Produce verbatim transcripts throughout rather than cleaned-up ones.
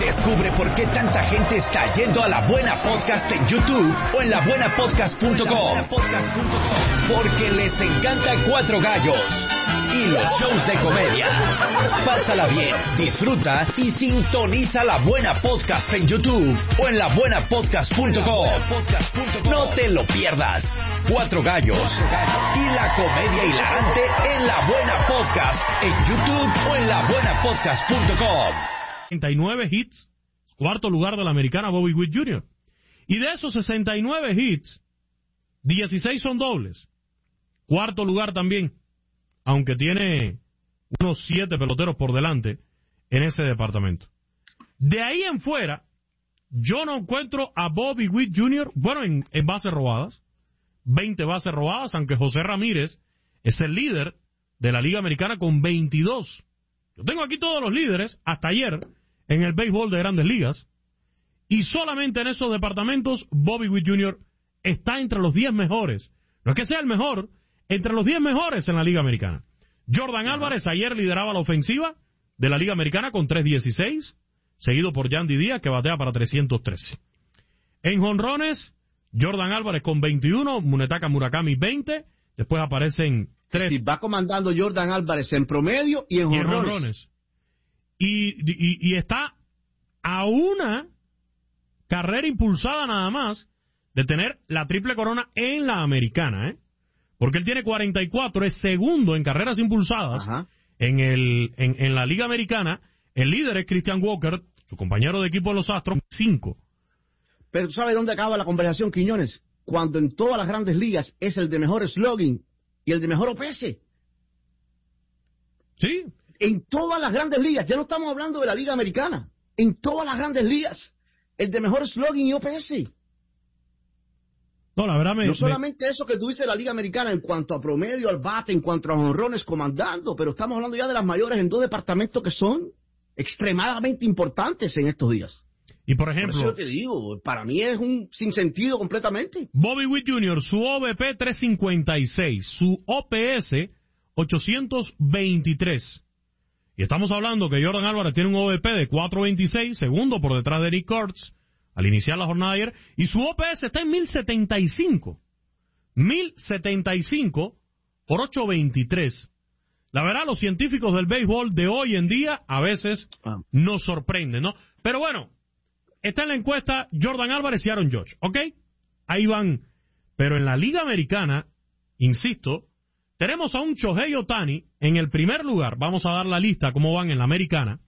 Descubre por qué tanta gente está yendo a La Buena Podcast en YouTube o en la buena podcast punto com. Porque les encanta Cuatro Gallos y los shows de comedia. Pásala bien, disfruta y sintoniza La Buena Podcast en YouTube o en la buena podcast punto com. No te lo pierdas. Cuatro Gallos y la comedia hilarante en La Buena Podcast en YouTube o en la buena podcast punto com. sesenta y nueve hits, cuarto lugar de la americana Bobby Witt junior Y de esos sesenta y nueve hits, dieciséis son dobles. Cuarto lugar también, aunque tiene unos siete peloteros por delante en ese departamento. De ahí en fuera, yo no encuentro a Bobby Witt junior, bueno, en, en bases robadas, veinte bases robadas, aunque José Ramírez es el líder de la Liga Americana con veintidós. Yo tengo aquí todos los líderes, hasta ayer, en el béisbol de Grandes Ligas, y solamente en esos departamentos Bobby Witt junior está entre los diez mejores. No es que sea el mejor, entre los diez mejores en la Liga Americana. Jordan Álvarez ayer lideraba la ofensiva de la Liga Americana con trescientos dieciséis, seguido por Yandy Díaz, que batea para trescientos trece. En jonrones, Jordan Álvarez con veintiuno, Munetaka Murakami veinte, después aparecen tres. Sí, va comandando Jordan Álvarez en promedio y en jonrones. Y, y, y está a una carrera impulsada nada más de tener la triple corona en la americana, ¿eh? Porque él tiene cuarenta y cuatro, es segundo en carreras impulsadas en, el, en, en la Liga Americana. El líder es Christian Walker, su compañero de equipo de los Astros, cinco. Pero ¿tú sabes dónde acaba la conversación, Quiñones? Cuando en todas las grandes ligas es el de mejor slugging y el de mejor O P S. Sí. En todas las grandes ligas, ya no estamos hablando de la Liga Americana, en todas las grandes ligas, el de mejor slugging y O P S. No, la verdad me... No solamente me... eso que tú dices de la Liga Americana en cuanto a promedio al bate, en cuanto a jonrones comandando, pero estamos hablando ya de las mayores en dos departamentos que son extremadamente importantes en estos días. Y por ejemplo... Por eso yo te digo, para mí es un sinsentido completamente. Bobby Witt junior, su O B P trescientos cincuenta y seis, su O P S ochocientos veintitrés. Y estamos hablando que Jordan Álvarez tiene un O B P de cuatrocientos veintiséis, segundo por detrás de Nick Kurtz, al iniciar la jornada de ayer, y su O P S está en mil setenta y cinco. mil setenta y cinco por ochocientos veintitrés. La verdad, los científicos del béisbol de hoy en día a veces ah. nos sorprenden, ¿no? Pero bueno, está en la encuesta Jordan Álvarez y Aaron Judge, ¿ok? Ahí van. Pero en la Liga Americana, insisto, tenemos a un Shohei Ohtani en el primer lugar. Vamos a dar la lista, cómo van en la Americana,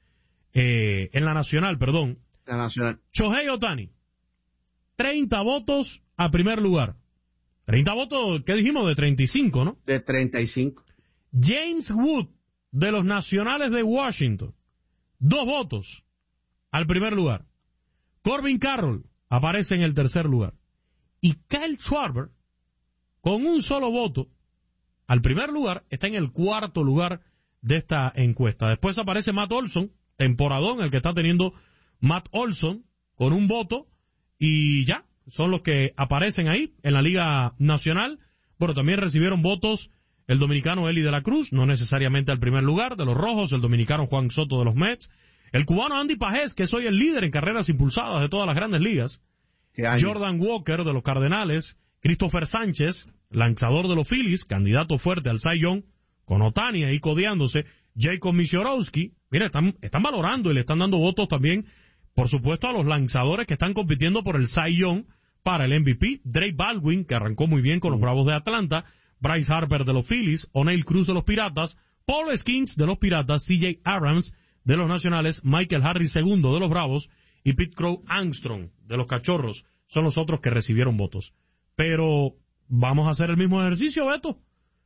eh, en la Nacional, perdón. La Nacional. Shohei Ohtani, treinta votos a primer lugar. treinta votos, ¿qué dijimos? De treinta y cinco, ¿no? De treinta y cinco. James Wood, de los Nacionales de Washington, dos votos al primer lugar. Corbin Carroll aparece en el tercer lugar. Y Kyle Schwarber, con un solo voto al primer lugar, está en el cuarto lugar de esta encuesta. Después aparece Matt Olson, temporadón, el que está teniendo Matt Olson, con un voto, y ya, son los que aparecen ahí en la Liga Nacional. Bueno, también recibieron votos el dominicano Eli de la Cruz, no necesariamente al primer lugar, de los Rojos, el dominicano Juan Soto de los Mets, el cubano Andy Pajés, que es hoy el líder en carreras impulsadas de todas las grandes ligas, Jordan Walker de los Cardenales, Christopher Sánchez, lanzador de los Phillies, candidato fuerte al Cy Young, con Ohtani ahí codeándose, Jacob Misiorowski. Mira, están, están valorando y le están dando votos también, por supuesto, a los lanzadores que están compitiendo por el Cy Young para el M V P, Drake Baldwin, que arrancó muy bien con los Bravos de Atlanta, Bryce Harper de los Phillies, O'Neil Cruz de los Piratas, Paul Skeens de los Piratas, C J Abrams de los Nacionales, Michael Harris segundo de los Bravos y Pete Crow Armstrong de los Cachorros son los otros que recibieron votos. Pero vamos a hacer el mismo ejercicio, Beto.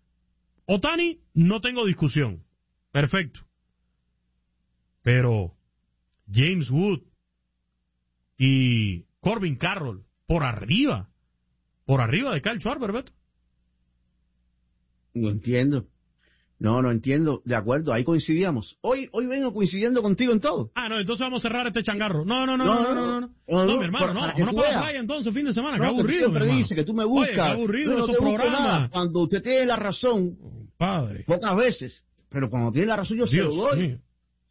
Ohtani, no tengo discusión. Perfecto. Pero James Wood y Corbin Carroll por arriba, por arriba de Kyle Schwarber, Beto. No entiendo. No, no entiendo. De acuerdo, ahí coincidíamos. Hoy hoy vengo coincidiendo contigo en todo. Ah, no, entonces vamos a cerrar este changarro. No, no, no, no, no, no, no. No, no, no mi hermano, no. Vámonos para la playa entonces, fin de semana. No, qué aburrido, siempre dice que tú me buscas. Oye, qué aburrido no esos programas. Cuando usted tiene la razón, padre, pocas veces, pero cuando tiene la razón yo se lo doy. Mío.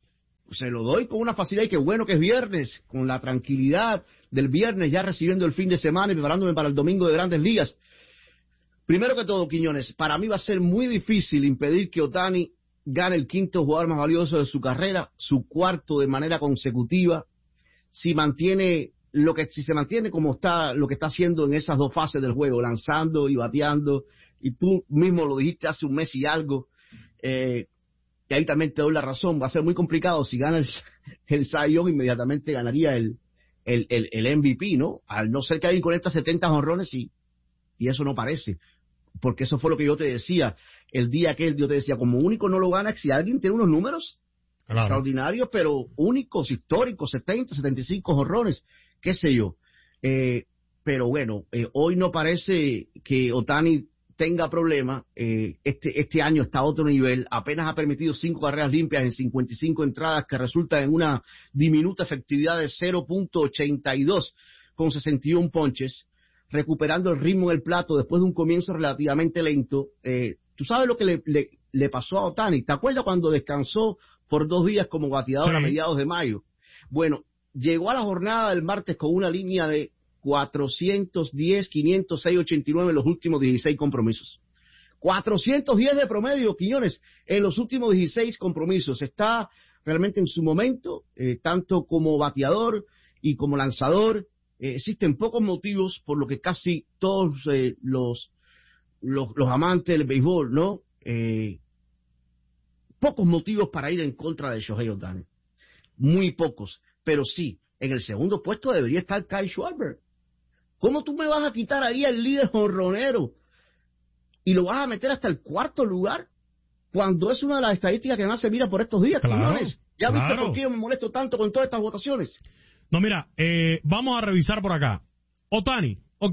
se lo doy con una facilidad y qué bueno que es viernes, con la tranquilidad del viernes, ya recibiendo el fin de semana y preparándome para el domingo de Grandes Ligas. Primero que todo, Quiñones, para mí va a ser muy difícil impedir que Ohtani gane el quinto jugador más valioso de su carrera, su cuarto de manera consecutiva, si mantiene lo que si se mantiene como está lo que está haciendo en esas dos fases del juego, lanzando y bateando, y tú mismo lo dijiste hace un mes y algo, eh, y ahí también te doy la razón, va a ser muy complicado. Si gana el, el Cy Young, inmediatamente ganaría el, el, el, el M V P, ¿no? Al no ser que alguien conecta setenta jonrones y, y eso no parece, porque eso fue lo que yo te decía, el día que yo te decía, como único no lo gana, si alguien tiene unos números claro. extraordinarios, pero únicos, históricos, setenta, setenta y cinco jonrones, qué sé yo, eh, pero bueno, eh, hoy no parece que Ohtani tenga problema, eh, este este año está a otro nivel, apenas ha permitido cinco carreras limpias en cincuenta y cinco entradas, que resulta en una diminuta efectividad de cero punto ochenta y dos con sesenta y uno ponches, recuperando el ritmo en el plato después de un comienzo relativamente lento. Eh, ¿Tú sabes lo que le, le, le pasó a Ohtani? ¿Te acuerdas cuando descansó por dos días como bateador sí. a mediados de mayo? Bueno, llegó a la jornada del martes con una línea de cuatrocientos diez, quinientos seis, ochenta y nueve en los últimos dieciséis compromisos. cuatrocientos diez de promedio, Quiñones, en los últimos dieciséis compromisos. Está realmente en su momento, eh, tanto como bateador y como lanzador. Eh, existen pocos motivos por lo que casi todos eh, los, los los amantes del béisbol, ¿no? Eh, pocos motivos para ir en contra de Shohei Ohtani. Muy pocos. Pero sí, en el segundo puesto debería estar Kyle Schwarber. ¿Cómo tú me vas a quitar ahí al líder jonronero y lo vas a meter hasta el cuarto lugar cuando es una de las estadísticas que más se mira por estos días? Claro, ¿Ya claro. viste por qué yo me molesto tanto con todas estas votaciones? No, mira, eh, vamos a revisar por acá. Ohtani, ok,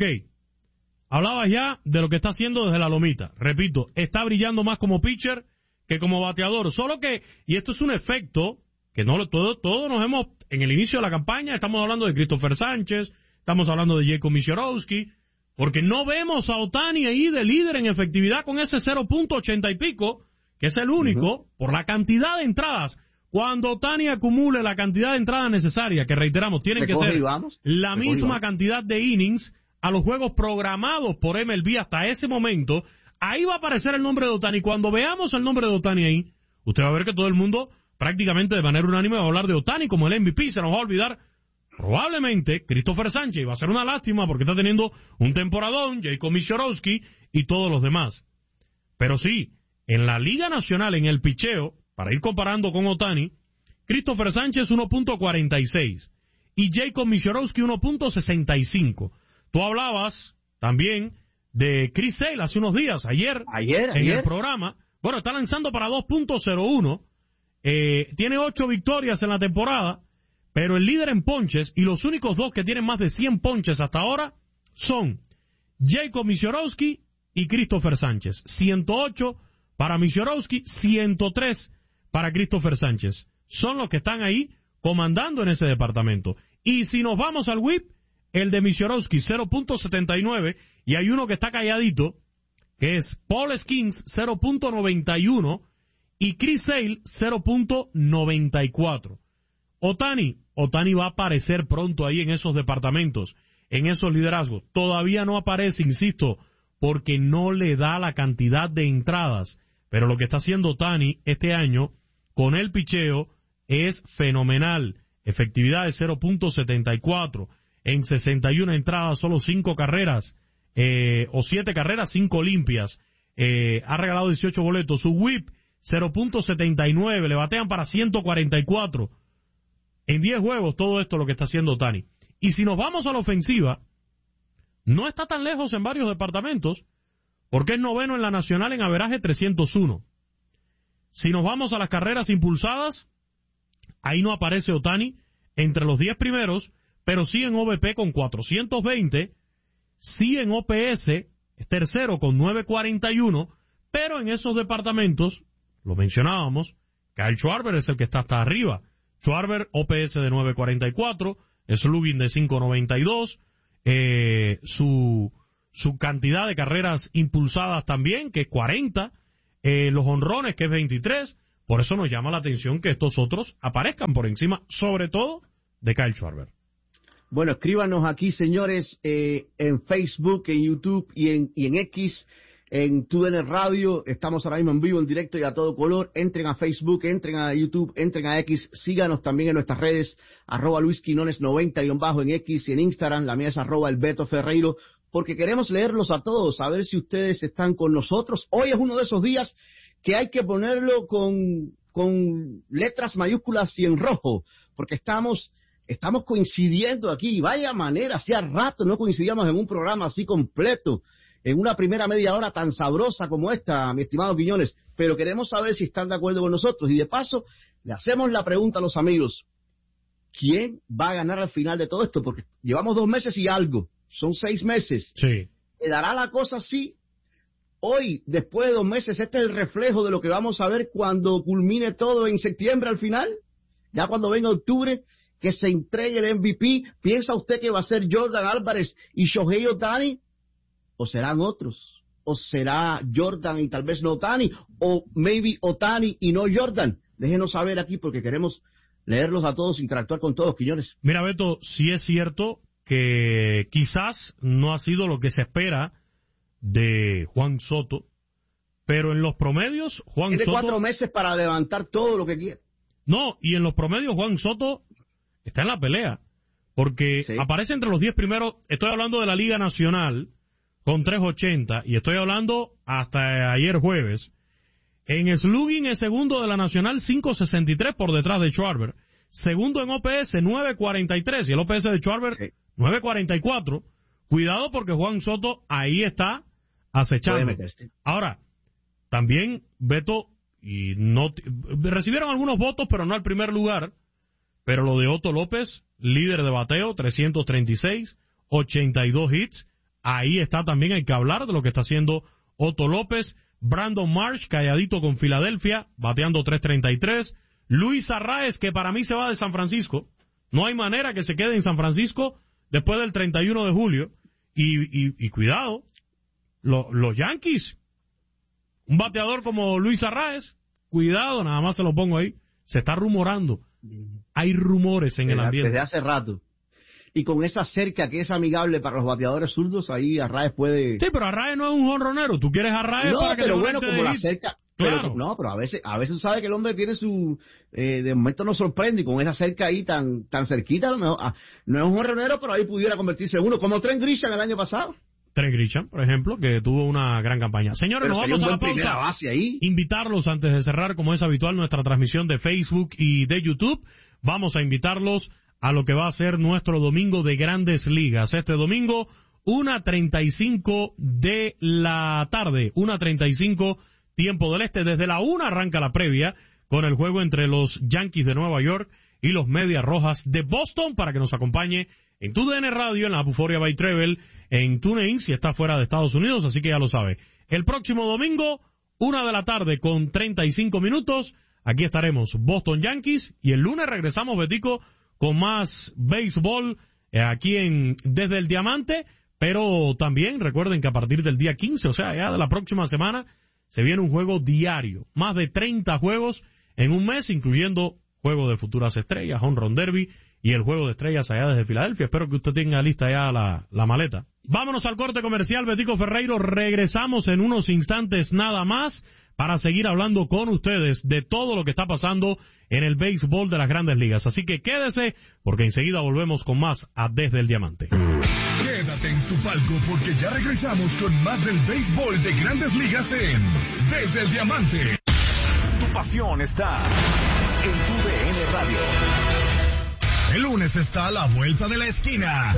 hablabas ya de lo que está haciendo desde la lomita. Repito, está brillando más como pitcher que como bateador. Solo que, y esto es un efecto que no todo, todo nos hemos, en el inicio de la campaña, estamos hablando de Christopher Sánchez, estamos hablando de Jacob Misiorowski, porque no vemos a Ohtani ahí de líder en efectividad con ese cero punto ochenta y pico, que es el único, uh-huh. por la cantidad de entradas. Cuando Ohtani acumule la cantidad de entradas necesarias, que reiteramos, tienen que ser la misma cantidad de innings a los juegos programados por M L B hasta ese momento, ahí va a aparecer el nombre de Ohtani. Cuando veamos el nombre de Ohtani ahí, usted va a ver que todo el mundo, prácticamente de manera unánime, va a hablar de Ohtani como el M V P. Se nos va a olvidar probablemente Christopher Sánchez, y va a ser una lástima porque está teniendo un temporadón, Jacob Misiorowski y todos los demás. Pero sí, en la Liga Nacional, en el picheo, para ir comparando con Ohtani, Christopher Sánchez uno punto cuarenta y seis y Jacob Misiorowski uno punto sesenta y cinco. Tú hablabas también de Chris Sale hace unos días, ayer, ayer en ayer. el programa. Bueno, está lanzando para dos punto cero uno, eh, tiene ocho victorias en la temporada, pero el líder en ponches y los únicos dos que tienen más de cien ponches hasta ahora son Jacob Misiorowski y Christopher Sánchez. ciento ocho para Misiorowski, ciento tres para Christopher Sánchez. Son los que están ahí comandando en ese departamento. Y si nos vamos al whip, el de Misiorowski cero punto setenta y nueve, y hay uno que está calladito, que es Paul Skeens cero punto noventa y uno y Chris Sale cero punto noventa y cuatro. Ohtani, Ohtani va a aparecer pronto ahí en esos departamentos, en esos liderazgos. Todavía no aparece, insisto, porque no le da la cantidad de entradas. Pero lo que está haciendo Ohtani este año con el picheo es fenomenal. Efectividad de cero punto setenta y cuatro. En sesenta y una entradas, solo cinco carreras, eh, o siete carreras, cinco limpias. Eh, ha regalado dieciocho boletos. Su whip, cero punto setenta y nueve. Le batean para ciento cuarenta y cuatro. En diez juegos, todo esto es lo que está haciendo Ohtani. Y si nos vamos a la ofensiva, no está tan lejos en varios departamentos, porque es noveno en la nacional en averaje trescientos uno. Si nos vamos a las carreras impulsadas, ahí no aparece Ohtani entre los diez primeros, pero sí en O B P con cuatrocientos veinte, sí en O P S, es tercero con novecientos cuarenta y uno, pero en esos departamentos, lo mencionábamos, Kyle Schwarber es el que está hasta arriba. Schwarber, O P S de nueve cuarenta y cuatro, Slugging de cinco noventa y dos, eh, su, su cantidad de carreras impulsadas también, que es cuarenta, eh, los honrones, que es veintitrés, Por eso nos llama la atención que estos otros aparezcan por encima, sobre todo de Kyle Schwarber. Bueno, escríbanos aquí, señores, eh, en Facebook, en YouTube y en, y en X, en T U D N Radio. Estamos ahora mismo en vivo, en directo y a todo color. Entren a Facebook, entren a YouTube, entren a X. Síganos también en nuestras redes, arroba Luis Quinones noventa guión bajo en X y en Instagram. La mía es arroba el Beto Ferreiro, porque queremos leerlos a todos, a ver si ustedes están con nosotros. Hoy es uno de esos días que hay que ponerlo con, con letras mayúsculas y en rojo, porque estamos... Estamos coincidiendo aquí, vaya manera, hacía rato no coincidíamos en un programa así completo, en una primera media hora tan sabrosa como esta, mi estimado Quiñones, pero queremos saber si están de acuerdo con nosotros, y de paso, le hacemos la pregunta a los amigos, ¿quién va a ganar al final de todo esto? Porque llevamos dos meses y algo, son seis meses. Sí. ¿Quedará la cosa así? Hoy, después de dos meses, este es el reflejo de lo que vamos a ver cuando culmine todo en septiembre al final, ya cuando venga octubre, que se entregue el M V P. ¿Piensa usted que va a ser Jordan Álvarez y Shohei Ohtani? ¿O serán otros? ¿O será Jordan y tal vez no Ohtani? ¿O maybe Ohtani y no Jordan? Déjenos saber aquí porque queremos leerlos a todos, interactuar con todos, Quiñones. Mira, Beto, sí es cierto que quizás no ha sido lo que se espera de Juan Soto, pero en los promedios, Juan Tiene Soto... Tiene cuatro meses para levantar todo lo que quiere. No, y en los promedios Juan Soto está en la pelea, porque sí. Aparece entre los diez primeros. Estoy hablando de la Liga Nacional con tres ochenta, y estoy hablando hasta ayer jueves. En slugging es segundo de la Nacional, cinco sesenta y tres por detrás de Schwarber. Segundo en O P S, nueve cuarenta y tres, y el O P S de Schwarber, sí. nueve cuarenta y cuatro. Cuidado porque Juan Soto ahí está acechando. Ahora, también Beto, y no recibieron algunos votos, pero no al primer lugar. Pero lo de Otto López, líder de bateo, trescientos treinta y seis, ochenta y dos hits. Ahí está también, hay que hablar de lo que está haciendo Otto López. Brandon Marsh, calladito con Filadelfia, bateando tres treinta y tres. Luis Arraez, que para mí se va de San Francisco. No hay manera que se quede en San Francisco después del treinta y uno de julio. Y, y, y cuidado, lo, los Yankees, un bateador como Luis Arraez, cuidado, nada más se lo pongo ahí. Se está rumorando. Hay rumores en desde, el ambiente. Desde hace rato. Y con esa cerca que es amigable para los bateadores zurdos, ahí Arraez puede... Sí, pero Arraez no es un jonronero. Tú quieres Arraez no, para que pero te bueno, como la cerca... Claro. Pero, no, pero a veces a veces tú sabes que el hombre tiene su... Eh, de momento nos sorprende, y con esa cerca ahí tan tan cerquita, a lo mejor, ah, no es un jonronero, pero ahí pudiera convertirse en uno, como Trent Grisham el año pasado. Trent Grisham, por ejemplo, que tuvo una gran campaña. Señores, pero nos vamos a la pausa. Base ahí. Invitarlos antes de cerrar, como es habitual, nuestra transmisión de Facebook y de YouTube. Vamos a invitarlos a lo que va a ser nuestro domingo de Grandes Ligas. Este domingo, una treinta y cinco de la tarde, una treinta y cinco tiempo del este. Desde la una arranca la previa con el juego entre los Yankees de Nueva York y los Medias Rojas de Boston, para que nos acompañe en T U D N Radio, en la Buforia by Treble, en TuneIn, si está fuera de Estados Unidos, así que ya lo sabe. El próximo domingo, una de la tarde con treinta y cinco minutos, aquí estaremos, Boston Yankees, y el lunes regresamos, Betico, con más béisbol eh, aquí en Desde el Diamante, pero también recuerden que a partir del día quince, o sea, ya de la próxima semana, se viene un juego diario, más de treinta juegos en un mes, incluyendo juego de futuras estrellas, Home Run Derby y el juego de estrellas allá desde Filadelfia. Espero que usted tenga lista ya la, la maleta. Vámonos al corte comercial, Betico Ferreiro. Regresamos en unos instantes nada más para seguir hablando con ustedes de todo lo que está pasando en el béisbol de las Grandes Ligas. Así que quédese, porque enseguida volvemos con más a Desde el Diamante. Quédate en tu palco, porque ya regresamos con más del béisbol de Grandes Ligas en Desde el Diamante. Tu pasión está en Tu D N Radio. El lunes está a la vuelta de la esquina.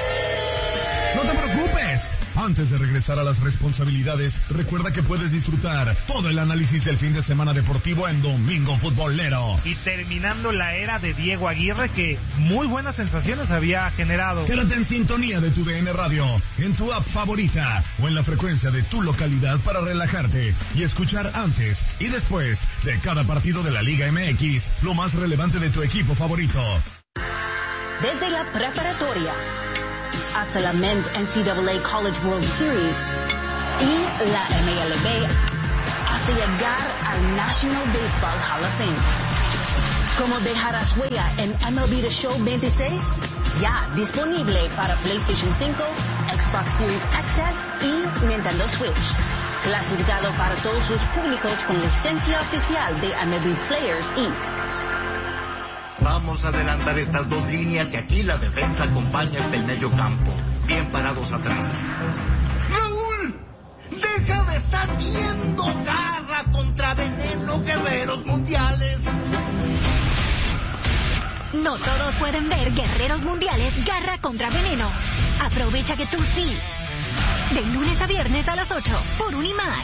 No te preocupes. Antes de regresar a las responsabilidades, recuerda que puedes disfrutar todo el análisis del fin de semana deportivo en Domingo Futbolero. Y terminando la era de Diego Aguirre, que muy buenas sensaciones había generado. Quédate en sintonía de Tu D N Radio, en tu app favorita o en la frecuencia de tu localidad para relajarte y escuchar antes y después de cada partido de la Liga M X lo más relevante de tu equipo favorito. Desde la preparatoria hasta la Men's N C A A College World Series y la M L B, hasta de llegar al National Baseball Hall of Fame. ¿Cómo dejarás huella en M L B The Show veintiséis? Ya disponible para PlayStation cinco, Xbox Series X S y Nintendo Switch. Clasificado para todos los públicos con licencia oficial de M L B Players incorporated. Vamos a adelantar estas dos líneas y aquí la defensa acompaña hasta el medio campo. Bien parados atrás. ¡Raúl! ¡Deja de estar viendo Garra contra Veneno, Guerreros Mundiales! No todos pueden ver Guerreros Mundiales Garra contra Veneno. Aprovecha que tú sí. De lunes a viernes a las ocho por Unimás.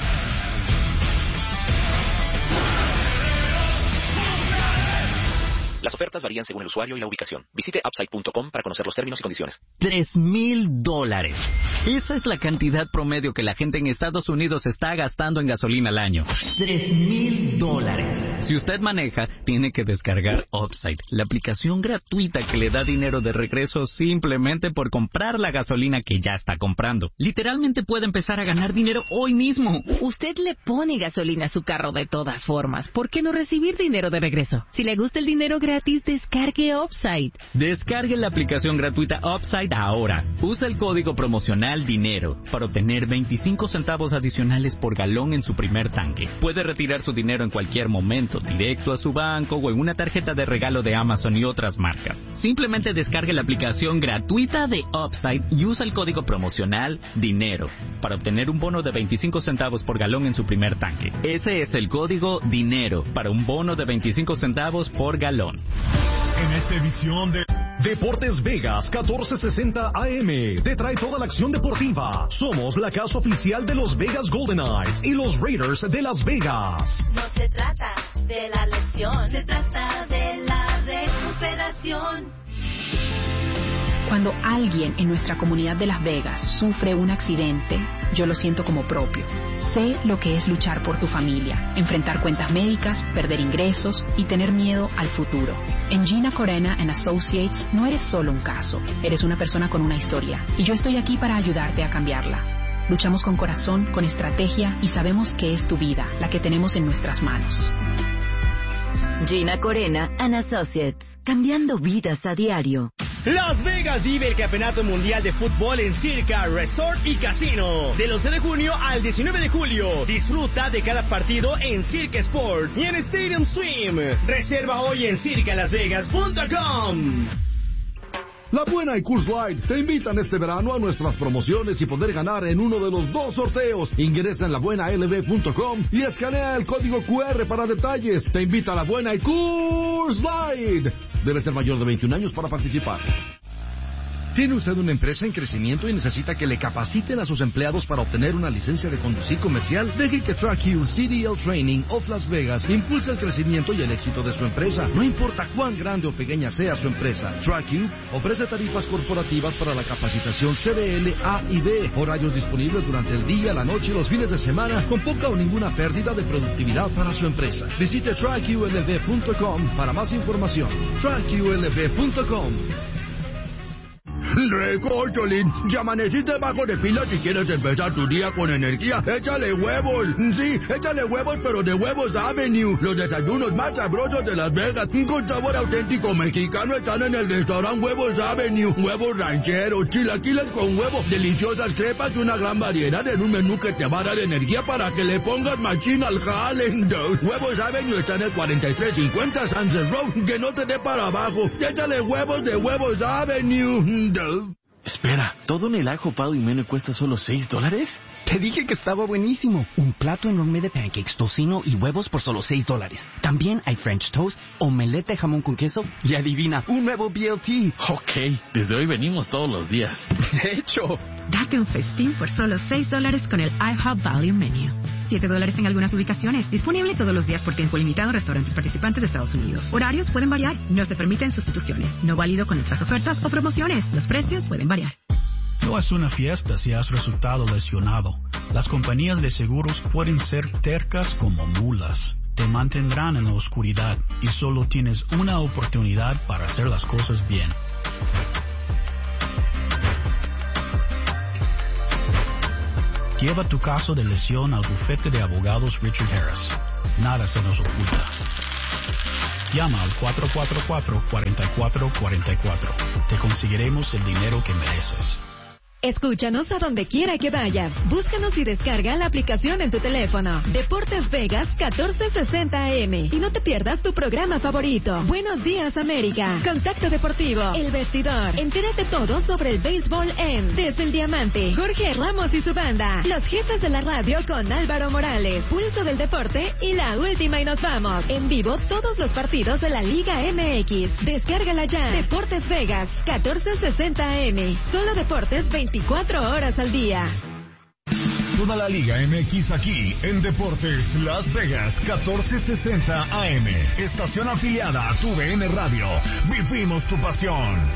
Las ofertas varían según el usuario y la ubicación. Visite upside punto com para conocer los términos y condiciones. Tres mil dólares. Esa es la cantidad promedio que la gente en Estados Unidos está gastando en gasolina al año. Tres mil dólares. Si usted maneja, tiene que descargar Upside, la aplicación gratuita que le da dinero de regreso simplemente por comprar la gasolina que ya está comprando. Literalmente puede empezar a ganar dinero hoy mismo. Usted le pone gasolina a su carro de todas formas. ¿Por qué no recibir dinero de regreso? Si le gusta el dinero gratis, descargue Upside. Descargue la aplicación gratuita Upside ahora. Usa el código promocional DINERO para obtener veinticinco centavos adicionales por galón en su primer tanque. Puede retirar su dinero en cualquier momento, directo a su banco o en una tarjeta de regalo de Amazon y otras marcas. Simplemente descargue la aplicación gratuita de Upside y usa el código promocional DINERO para obtener un bono de veinticinco centavos por galón en su primer tanque. Ese es el código DINERO para un bono de veinticinco centavos por galón. En esta edición de Deportes Vegas catorce sesenta A M te trae toda la acción deportiva. Somos la casa oficial de los Vegas Golden Knights y los Raiders de Las Vegas. No se trata de la lesión, se trata de la recuperación. Cuando alguien en nuestra comunidad de Las Vegas sufre un accidente, yo lo siento como propio. Sé lo que es luchar por tu familia, enfrentar cuentas médicas, perder ingresos y tener miedo al futuro. En Gina Corena and Associates no eres solo un caso, eres una persona con una historia, y yo estoy aquí para ayudarte a cambiarla. Luchamos con corazón, con estrategia y sabemos que es tu vida, la que tenemos en nuestras manos. Gina Corena and Associates, cambiando vidas a diario. Las Vegas vive el Campeonato Mundial de Fútbol en Circa Resort y Casino. Del once de junio al diecinueve de julio. Disfruta de cada partido en Circa Sport y en Stadium Swim. Reserva hoy en circa las vegas punto com. La Buena y Coors Light te invitan este verano a nuestras promociones y poder ganar en uno de los dos sorteos. Ingresa en la buena l b punto com y escanea el código Q R para detalles. Te invita a La Buena y Coors Light. Debe ser mayor de veintiún años para participar. ¿Tiene usted una empresa en crecimiento y necesita que le capaciten a sus empleados para obtener una licencia de conducir comercial? Deje que TrackU C D L Training of Las Vegas impulse el crecimiento y el éxito de su empresa. No importa cuán grande o pequeña sea su empresa, TrackU ofrece tarifas corporativas para la capacitación C D L A y B, horarios disponibles durante el día, la noche y los fines de semana, con poca o ninguna pérdida de productividad para su empresa. Visite track U L V punto com para más información. track U L V punto com. Recócholín, ya amaneciste bajo de pila si quieres empezar tu día con energía. Échale huevos, sí, échale huevos, pero de Huevos Avenue. Los desayunos más sabrosos de Las Vegas, con sabor auténtico mexicano, están en el restaurante Huevos Avenue. Huevos rancheros, chilaquiles con huevo, deliciosas crepas y una gran variedad en un menú que te va a dar energía para que le pongas machina al jale. Huevos Avenue está en el cuarenta y tres cincuenta Sunset Road, que no te dé para abajo. Échale huevos de Huevos Avenue. Espera, ¿todo en el ajo pado y menú cuesta solo seis dólares? Te dije que estaba buenísimo. Un plato enorme de pancakes, tocino y huevos por solo seis dólares. También hay French toast, omelette de jamón con queso y adivina, un nuevo B L T. Ok, desde hoy venimos todos los días. De hecho. Date un festín por solo seis dólares con el IHOP Value Menu. siete dólares en algunas ubicaciones. Disponible todos los días por tiempo limitado en restaurantes participantes de Estados Unidos. Horarios pueden variar. No se permiten sustituciones. No válido con otras ofertas o promociones. Los precios pueden variar. No es una fiesta si has resultado lesionado. Las compañías de seguros pueden ser tercas como mulas. Te mantendrán en la oscuridad y solo tienes una oportunidad para hacer las cosas bien. Lleva tu caso de lesión al bufete de abogados Richard Harris. Nada se nos oculta. Llama al cuatro cuatro cuatro, cuatro cuatro cuatro cuatro. Te conseguiremos el dinero que mereces. Escúchanos a donde quiera que vayas. Búscanos y descarga la aplicación en tu teléfono. Deportes Vegas catorce sesenta A M. Y no te pierdas tu programa favorito. Buenos días, América. Contacto Deportivo. El Vestidor. Entérate todo sobre el béisbol en Desde el Diamante. Jorge Ramos y su banda. Los Jefes de la Radio con Álvaro Morales. Pulso del Deporte y La Última y Nos Vamos. En vivo todos los partidos de la Liga M X. Descárgala ya. Deportes Vegas catorce sesenta A M. Solo deportes veinticuatro horas al día. Toda la Liga M X aquí en Deportes Las Vegas catorce sesenta A M. Estación afiliada a tu V N Radio. Vivimos tu pasión.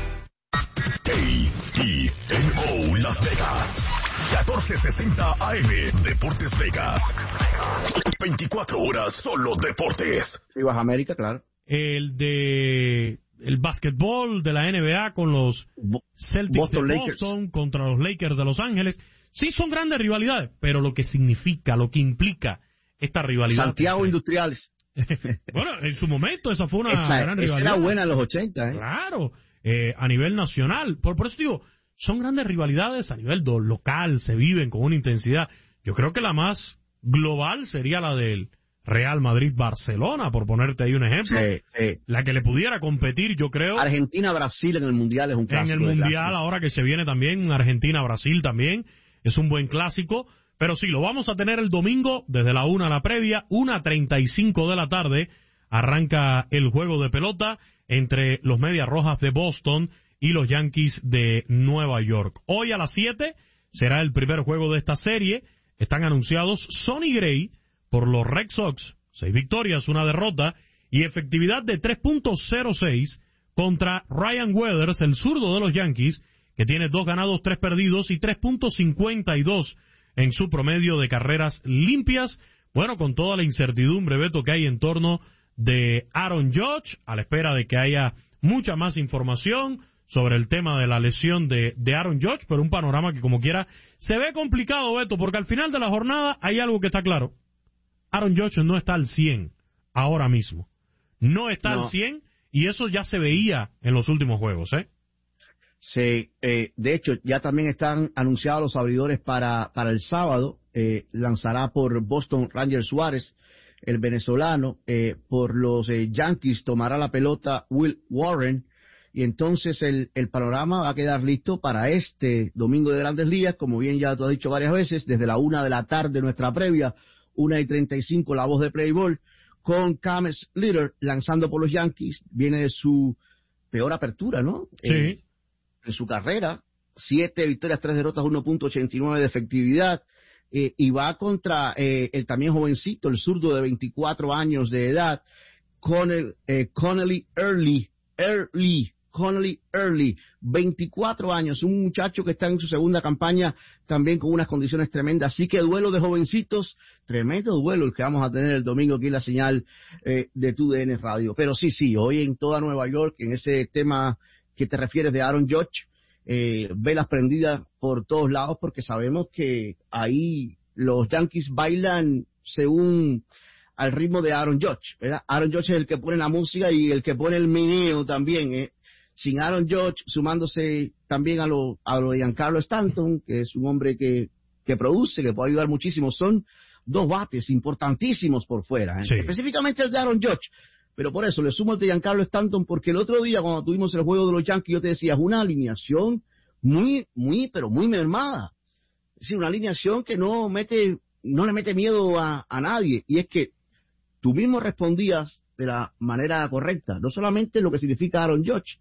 A E N O Las Vegas catorce sesenta A M. Deportes Vegas. veinticuatro horas solo deportes. Ibas a América, claro. El de el básquetbol de la N B A con los Celtics Boston de Boston Lakers contra los Lakers de Los Ángeles. Sí, son grandes rivalidades, pero lo que significa, lo que implica esta rivalidad. Santiago Industriales. Bueno, en su momento esa fue una esa, gran esa rivalidad. Era buena en los ochenta, ¿eh? Claro, eh, a nivel nacional. Por, por eso digo, son grandes rivalidades a nivel do, local, se viven con una intensidad. Yo creo que la más global sería la del Real Madrid-Barcelona, por ponerte ahí un ejemplo. Sí, sí. La que le pudiera competir, yo creo. Argentina-Brasil en el Mundial es un clásico. En el Mundial, ahora que se viene también, Argentina-Brasil también, es un buen clásico. Pero sí, lo vamos a tener el domingo, desde la una a la previa, una treinta y cinco de la tarde, arranca el juego de pelota entre los Medias Rojas de Boston y los Yankees de Nueva York. Hoy a las siete será el primer juego de esta serie. Están anunciados Sonny Gray por los Red Sox, seis victorias, una derrota, y efectividad de tres punto cero seis contra Ryan Weathers, el zurdo de los Yankees, que tiene dos ganados, tres perdidos y tres punto cincuenta y dos en su promedio de carreras limpias. Bueno, con toda la incertidumbre, Beto, que hay en torno de Aaron Judge, a la espera de que haya mucha más información sobre el tema de la lesión de, de Aaron Judge, pero un panorama que como quiera se ve complicado, Beto, porque al final de la jornada hay algo que está claro. Aaron Judge no está al cien ahora mismo. No está no. al cien y eso ya se veía en los últimos juegos, ¿eh? Sí, eh, de hecho, ya también están anunciados los abridores para, para el sábado. Eh, lanzará por Boston Ranger Suárez, el venezolano. Eh, por los eh, Yankees tomará la pelota Will Warren. Y entonces el, el panorama va a quedar listo para este domingo de Grandes Ligas, como bien ya tú has dicho varias veces, desde la una de la tarde nuestra previa, una y treinta y cinco la voz de Playboy, con Cam Slater lanzando por los Yankees. Viene de su peor apertura, ¿no? Sí. Eh, en su carrera, siete victorias, tres derrotas, uno punto ochenta y nueve de efectividad, eh, y va contra eh, el también jovencito, el zurdo de veinticuatro años de edad, Connell, eh, Connelly Early, Early, Connelly Early, veinticuatro años, un muchacho que está en su segunda campaña también con unas condiciones tremendas. Así que duelo de jovencitos, tremendo duelo el que vamos a tener el domingo aquí en la señal eh, de tu D N Radio. Pero sí, sí, hoy en toda Nueva York, en ese tema que te refieres de Aaron Judge, eh, velas prendidas por todos lados, porque sabemos que ahí los Yankees bailan según al ritmo de Aaron Judge, ¿verdad? Aaron Judge es el que pone la música y el que pone el meneo también, ¿eh? Sin Aaron Judge, sumándose también a lo, a lo de Giancarlo Stanton, que es un hombre que, que produce, que puede ayudar muchísimo. Son dos bates importantísimos por fuera, ¿eh? Sí. Específicamente el de Aaron Judge. Pero por eso le sumo el de Giancarlo Stanton, porque el otro día cuando tuvimos el juego de los Yankees, yo te decía, es una alineación muy, muy, pero muy mermada. Es decir, una alineación que no mete, no le mete miedo a, a nadie. Y es que tú mismo respondías de la manera correcta, no solamente lo que significa Aaron Judge,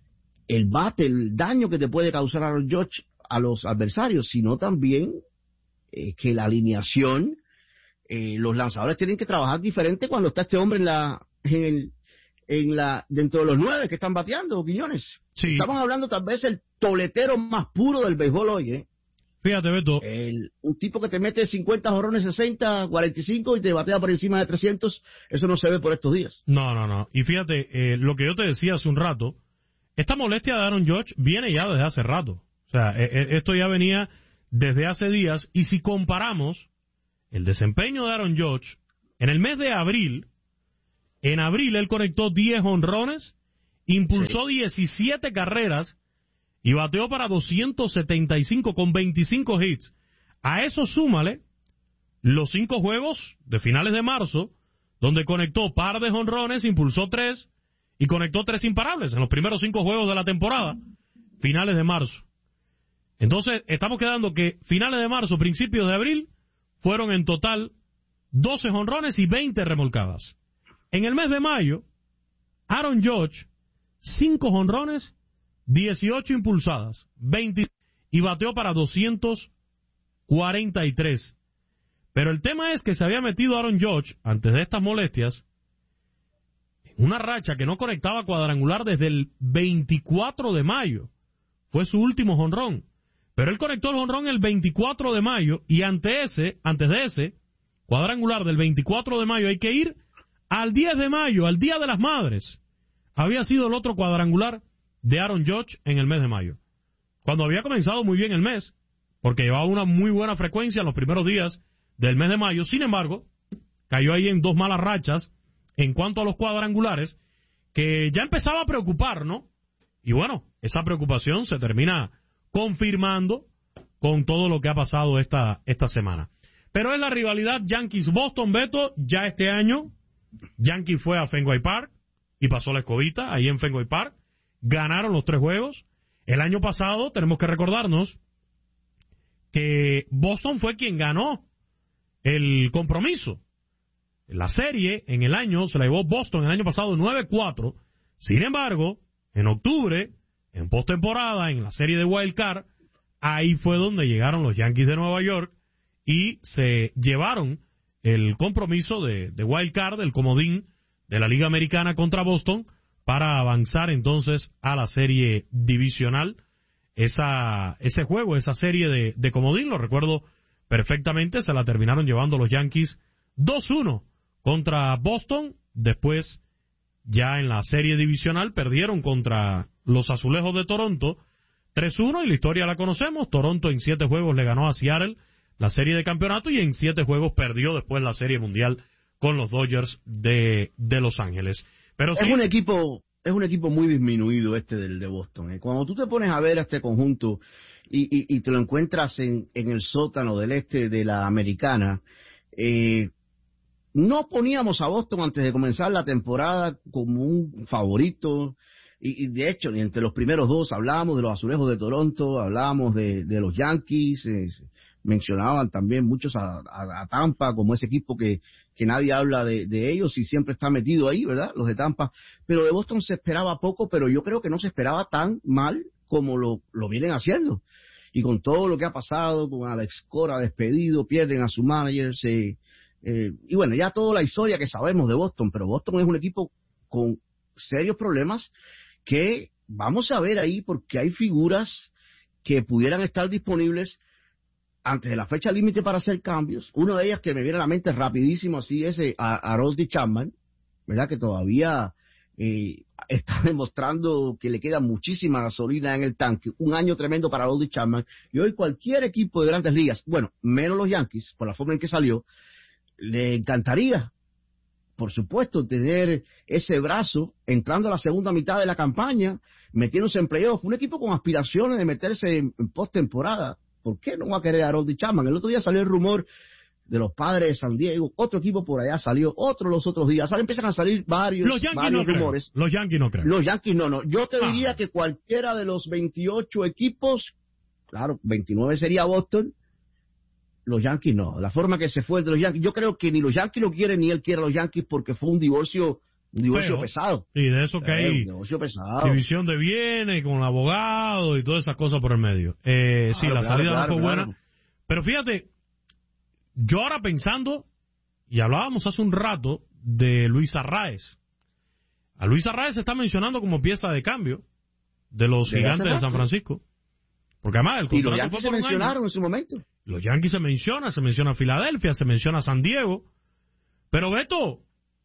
el bate, el daño que te puede causar Aaron Judge a los adversarios, sino también eh, que la alineación, eh, los lanzadores tienen que trabajar diferente cuando está este hombre en la, en el, en la, dentro de los nueve que están bateando, Quiñones. Sí. Estamos hablando tal vez el toletero más puro del béisbol hoy, ¿eh? Fíjate, Beto. El, un tipo que te mete cincuenta jorrones, sesenta, cuarenta y cinco y te batea por encima de trescientos, eso no se ve por estos días. No, no, no. Y fíjate, eh, lo que yo te decía hace un rato, esta molestia de Aaron Judge viene ya desde hace rato. O sea, eh, esto ya venía desde hace días, y si comparamos el desempeño de Aaron Judge, en el mes de abril, en abril él conectó diez jonrones, impulsó sí. diecisiete carreras y bateó para doscientos setenta y cinco con veinticinco hits. A eso súmale los cinco juegos de finales de marzo, donde conectó par de jonrones, impulsó tres y conectó tres imparables en los primeros cinco juegos de la temporada, finales de marzo. Entonces, estamos quedando que finales de marzo, principios de abril, fueron en total doce jonrones y veinte remolcadas. En el mes de mayo, Aaron Judge, cinco jonrones, dieciocho impulsadas, veinte y bateó para doscientos cuarenta y tres. Pero el tema es que se había metido Aaron Judge, antes de estas molestias, en una racha que no conectaba cuadrangular desde el veinticuatro de mayo. Fue su último jonrón. Pero él conectó el jonrón el veinticuatro de mayo, y ante ese, antes de ese cuadrangular del veinticuatro de mayo hay que ir al diez de mayo, al Día de las Madres. Había sido el otro cuadrangular de Aaron Judge en el mes de mayo, cuando había comenzado muy bien el mes, porque llevaba una muy buena frecuencia en los primeros días del mes de mayo. Sin embargo, cayó ahí en dos malas rachas en cuanto a los cuadrangulares, que ya empezaba a preocupar, ¿no? Y bueno, esa preocupación se termina confirmando con todo lo que ha pasado esta, esta semana. Pero es la rivalidad Yankees-Boston, Beto. Ya este año, Yankee fue a Fenway Park y pasó la escobita ahí en Fenway Park. Ganaron los tres juegos. El año pasado, tenemos que recordarnos que Boston fue quien ganó el compromiso. La serie en el año se la llevó Boston el año pasado nueve cuatro. Sin embargo, en octubre, en postemporada, en la serie de Wild Card, ahí fue donde llegaron los Yankees de Nueva York y se llevaron el compromiso de, de Wild Card, el comodín de la Liga Americana contra Boston, para avanzar entonces a la serie divisional. Esa, ese juego, esa serie de, de comodín, lo recuerdo perfectamente, se la terminaron llevando los Yankees dos uno contra Boston. Después, ya en la serie divisional, perdieron contra los Azulejos de Toronto tres uno, y la historia la conocemos. Toronto en siete juegos le ganó a Seattle la serie de campeonato, y en siete juegos perdió después la serie mundial con los Dodgers de, de Los Ángeles. Pero es sí, un equipo es un equipo muy disminuido este del de Boston. ¿eh? Cuando tú te pones a ver a este conjunto y, y, y te lo encuentras en, en el sótano del este de la Americana, eh, no poníamos a Boston antes de comenzar la temporada como un favorito. Y, y de hecho, ni entre los primeros dos hablábamos de los Azulejos de Toronto, hablábamos de, de los Yankees, eh, mencionaban también muchos a, a, a Tampa como ese equipo que, que nadie habla de, de ellos y siempre está metido ahí, ¿verdad? Los de Tampa. Pero de Boston se esperaba poco, pero yo creo que no se esperaba tan mal como lo, lo vienen haciendo. Y con todo lo que ha pasado, con Alex Cora despedido, pierden a su manager, se, eh, y bueno, ya toda la historia que sabemos de Boston, pero Boston es un equipo con serios problemas que vamos a ver ahí, porque hay figuras que pudieran estar disponibles antes de la fecha límite para hacer cambios. Una de ellas que me viene a la mente rapidísimo así es a, a Aroldis Chapman, ¿verdad? Que todavía eh, está demostrando que le queda muchísima gasolina en el tanque. Un año tremendo para Aroldis Chapman. Y hoy cualquier equipo de Grandes Ligas, bueno, menos los Yankees, por la forma en que salió, le encantaría, por supuesto, tener ese brazo entrando a la segunda mitad de la campaña, metiéndose en playoff. Un equipo con aspiraciones de meterse en, en postemporada. ¿Por qué no va a querer a Aroldis Chapman? El otro día salió el rumor de los Padres de San Diego, otro equipo por allá salió, otro los otros días. Ahora empiezan a salir varios, los Yankees varios no rumores. Creen. Los Yankees no creen. Los Yankees no, no. Yo te ah. diría que cualquiera de los veintiocho equipos, claro, veintinueve sería Boston, los Yankees no. La forma que se fue de los Yankees, yo creo que ni los Yankees lo quieren ni él quiere a los Yankees, porque fue un divorcio un divorcio Feo. pesado. Y de eso que eh, hay un divorcio pesado. división de bienes con el abogado y todas esas cosas por el medio. Eh, claro, sí, la claro, salida claro, no fue claro. buena. Pero fíjate, yo ahora pensando, y hablábamos hace un rato de Luis Arraez. A Luis Arraez se está mencionando como pieza de cambio de los de Gigantes de San Francisco. Porque además el y los contrato Yankees fue se por un mencionaron año. en su momento. Los Yankees se menciona, se menciona Filadelfia, se menciona San Diego. Pero Beto,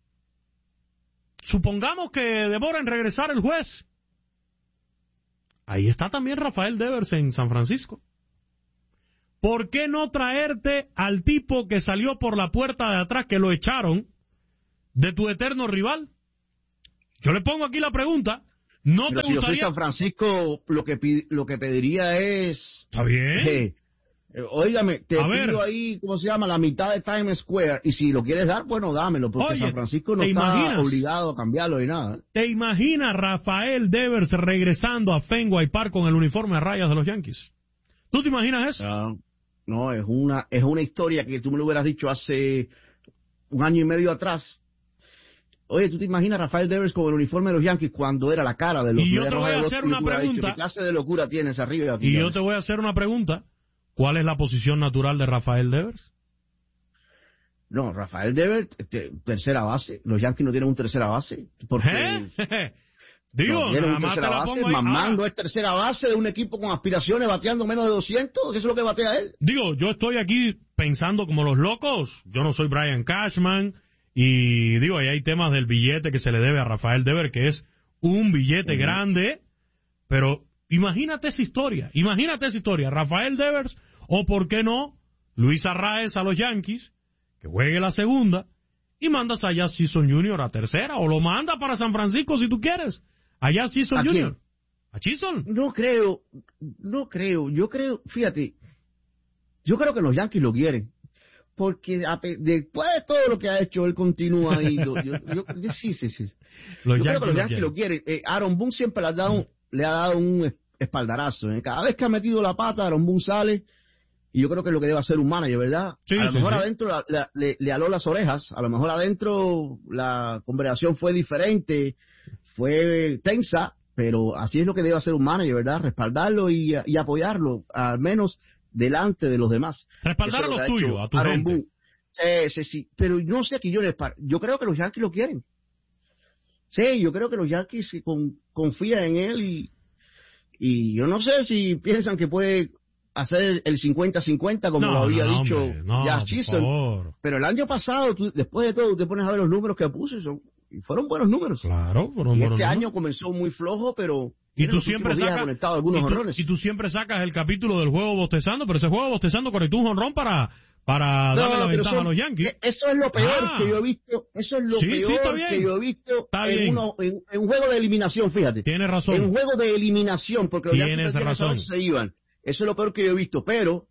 supongamos que demora en regresar el juez. Ahí está también Rafael Devers en San Francisco. ¿por qué no traerte al tipo que salió por la puerta de atrás, que lo echaron, de tu eterno rival? Yo le pongo aquí la pregunta. ¿No Pero te si gustaría? yo soy San Francisco, lo que pi- lo que pediría es... ¿Está bien? Eh, eh, óigame, te A pido ver. ahí, ¿cómo se llama? La mitad de Times Square. Y si lo quieres dar, bueno, dámelo, porque Oye, San Francisco no ¿te está imaginas? obligado a cambiarlo ni nada. ¿Te imaginas Rafael Devers regresando a Fenway Park con el uniforme a rayas de los Yankees? ¿Tú te imaginas eso? No, no, es una, es una historia que tú me lo hubieras dicho hace un año y medio atrás. Oye, ¿tú te imaginas a Rafael Devers con el uniforme de los Yankees cuando era la cara de los Y yo Medias te voy Rojas a de hacer Boston? una Y tú hubieras dicho, pregunta. ¿qué clase de locura tienes arriba y aquí? Y yo te voy a hacer una pregunta. ¿Cuál es la posición natural de Rafael Devers? No, Rafael Devers, este, tercera base. Los Yankees no tienen un tercera base. Porque ¿Eh? Digo, no tienen nada un más te tercera la base. pongo ahí. Mamando Ahora, es tercera base de un equipo con aspiraciones, bateando menos de doscientos. ¿Qué es lo que batea él? digo, yo estoy aquí pensando como los locos. Yo no soy Brian Cashman. Y digo, ahí hay temas del billete que se le debe a Rafael Devers, que es un billete Ujú. grande. Pero imagínate esa historia. Imagínate esa historia. Rafael Devers, o por qué no, Luis Arraez a los Yankees, que juegue la segunda, y mandas a Jazz Chisholm junior a tercera, o lo manda para San Francisco si tú quieres. A Jazz Chisholm ¿A quién? junior ¿A Chisholm? No creo, no creo. Yo creo, fíjate, yo creo que los Yankees lo quieren. Porque a pe- después de todo lo que ha hecho, él continúa ahí. Yo, yo- yo- sí, sí, sí. Los yo creo Yankees que los lo Yankees lo quieren. Eh, Aaron Boone siempre le ha dado, un- le ha dado un es- espaldarazo. ¿eh? Cada vez que ha metido la pata, Aaron Boone sale. Y yo creo que es lo que debe hacer un manager, ¿verdad? Sí, a lo sí, mejor sí. adentro la- la- le, le aló las orejas. A lo mejor adentro la conversación fue diferente, fue tensa. Pero así es lo que debe hacer un manager, ¿verdad? Respaldarlo y, y apoyarlo, al menos delante de los demás. Respaldar Eso a es lo los que ha tuyos, hecho a tu Aaron gente. Boone. Sí, sí, sí. Pero no sé que yo les par- yo creo que los Yankees lo quieren. Sí, yo creo que los Yankees con- confían en él y, y yo no sé si piensan que puede hacer el cincuenta cincuenta como No, lo había no, dicho hombre, no, Jazz por Chisholm. favor. Pero el año pasado, tú- después de todo, te pones a ver los números que puso y, son, y fueron buenos números. Claro, fueron Y buenos este números. año comenzó muy flojo, pero Y en tú los siempre últimos días ha sacas conectado algunos y tú, honrones. y tú siempre sacas el capítulo del juego bostezando, pero ese juego bostezando conectó un honrón para para darle la pero ventaja son- a los Yankees. eh, Eso es lo peor Ah. que yo he visto. Eso es lo Sí, sí, está peor bien. que yo he visto Está en, bien. uno- en- en un juego de eliminación, fíjate. Tienes razón. En un juego de eliminación, porque los Tienes Yankees prácticamente razón. se iban. Eso es lo peor que yo he visto, pero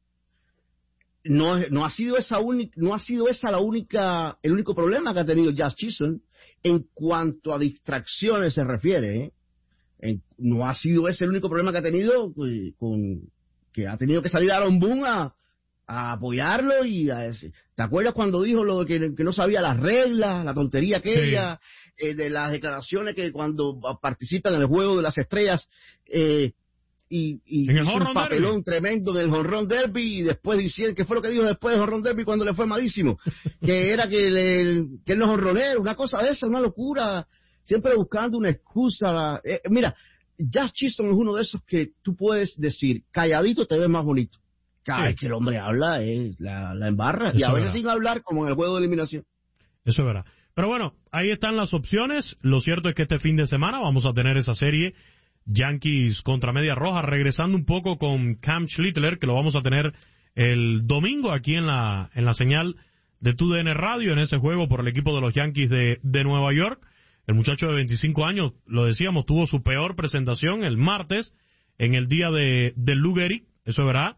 no, es- no ha sido esa única, no ha sido esa la única, el único problema que ha tenido Jazz Chisholm en cuanto a distracciones se refiere, ¿eh? En- no ha sido ese el único problema que ha tenido, pues, con que ha tenido que salir Aaron Boone a, a apoyarlo y a ese. ¿Te acuerdas cuando dijo lo de que, que no sabía las reglas, la tontería aquella, eh, de las declaraciones que cuando participa en el juego de las estrellas, eh, y, y En el hizo home un run papelón derby. tremendo del jonrón derby y después diciendo, ¿qué fue lo que dijo después del jonrón derby cuando le fue malísimo? Que era que, le, que él no es jonronero, una cosa de esa, una locura, siempre buscando una excusa. Eh, mira, Jazz Chisholm es uno de esos que tú puedes decir, calladito te ves más bonito. Cada Sí. vez que el hombre habla, eh, la, la embarra. Eso y a es veces verdad. sin hablar, como en el juego de eliminación. Eso es verdad. Pero bueno, ahí están las opciones. Lo cierto es que este fin de semana vamos a tener esa serie Yankees contra Medias Rojas, regresando un poco con Cam Schlittler, que lo vamos a tener el domingo aquí en la en la señal de tu D N Radio, en ese juego por el equipo de los Yankees de, de Nueva York. El muchacho de veinticinco años, lo decíamos, tuvo su peor presentación el martes en el día de, del Lou Gehrig, eso es verdad.